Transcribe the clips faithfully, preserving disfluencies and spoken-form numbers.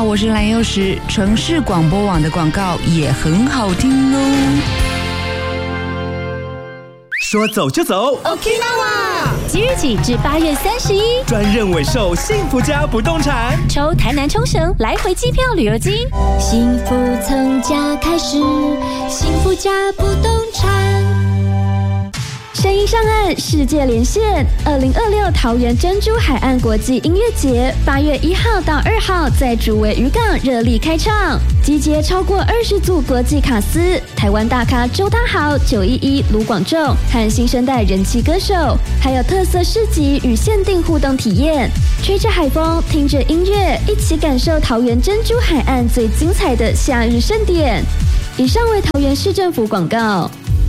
好，我是蓝幼时。城市广播网的广告也很好听哦。 说走就走 ，Okinawa。即日起至八月三十一， 专任委售幸福家不动产， 抽台南冲绳来回机票旅游金。幸福从家开始，幸福家不动产。声音上岸，世界连线，二零二六桃园珍珠海岸国际音乐节，八月一号到二号在竹围渔港热力开唱，集结超过二十组国际卡司，台湾大咖周汤豪、九一一、卢广仲和新生代人气歌手，还有特色市集与限定互动体验，吹着海风，听着音乐，一起感受桃园珍珠海岸最精彩的夏日盛典。以上为桃园市政府广告。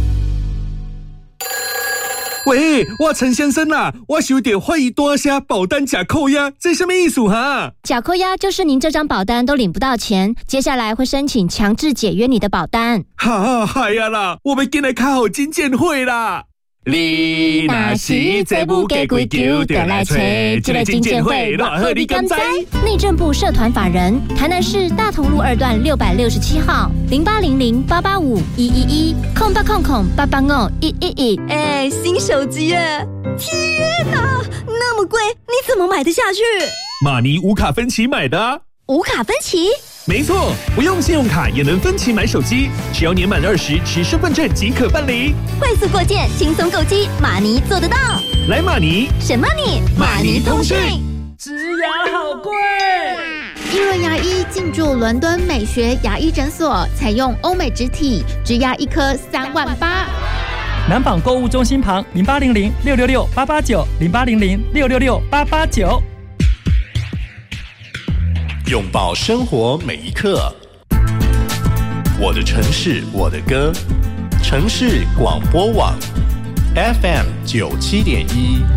喂，我陈先生啊，我想要欢迎多些保单假扣押，这什么意思哈？ 假扣押就是您这张保单都领不到钱，接下来会申请强制解约你的保单。 哈，嗨呀啦，我们今日开好金鉴会啦。你若是这不给规矩，就来找这个金鉴会，偌好你敢知？ 内政部社团法人，台南市大同路二段六百六十七号，零八零零八八五一一一，空八空空八八五一一一。 哎，新手机耶！天哪，那么贵，你怎么买得下去？ 马尼无卡分期买的啊。 无卡分期？ 没错，不用信用卡也能分期买手机，只要年满二十持身份证即可办理。 快速过件，轻松购机，马尼做得到。 来马尼， 什么你？马尼通讯。 植牙好贵。 一轮牙医进驻伦敦美学牙医诊所，采用欧美植体，植牙一颗三万八。 南纺购物中心旁零八零零六六六八八九零八零零六六六八八九。 拥抱生活每一刻，我的城市，我的歌，城市广播网 F M 九七点一。